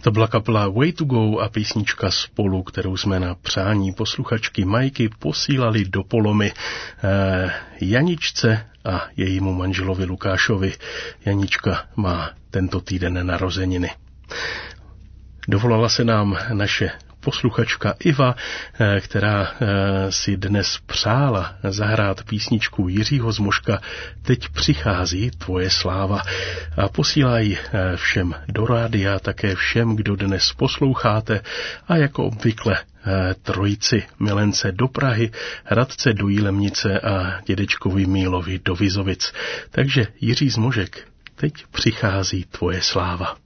To byla kapela Way to Go a písnička Spolu, kterou jsme na přání posluchačky Majky posílali do Polomy Janičce a jejímu manželovi Lukášovi. Janička má tento týden narozeniny. Dovolala se nám naše posluchačka Iva, která si dnes přála zahrát písničku Jiřího Zmoška Teď přichází tvoje sláva a posílá ji všem do rádia, také všem, kdo dnes posloucháte a jako obvykle trojici milence do Prahy, Radce do Jílemnice a dědečkovi Mílovi do Vizovic. Takže Jiří Zmožek, teď přichází tvoje sláva.